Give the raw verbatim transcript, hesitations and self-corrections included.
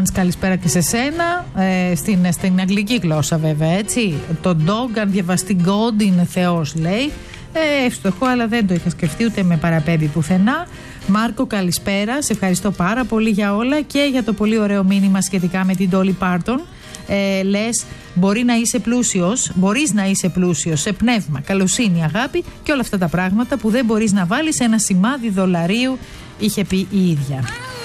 Hans, καλησπέρα και σε σένα. Ε, στην, στην αγγλική γλώσσα, βέβαια, έτσι. Το dog, αν διαβαστεί God, είναι Θεός, λέει. Ε, εύστοχο, αλλά δεν το είχα σκεφτεί, ούτε με παραπέμπει πουθενά. Μάρκο, καλησπέρα. Σε ευχαριστώ πάρα πολύ για όλα και για το πολύ ωραίο μήνυμα σχετικά με την Dolly Parton. Ε, λες, μπορεί να είσαι πλούσιος, μπορείς να είσαι πλούσιος σε πνεύμα, καλοσύνη, αγάπη και όλα αυτά τα πράγματα που δεν μπορείς να βάλεις ένα σημάδι δολαρίου, είχε πει η ίδια.